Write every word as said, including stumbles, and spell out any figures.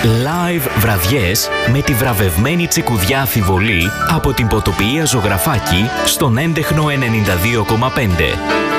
Live βραδιές με τη βραβευμένη Τσικουδιά Αφιβολή από την Ποτοποιία Ζωγραφάκη στον έντεχνο ενενήντα δύο κόμμα πέντε.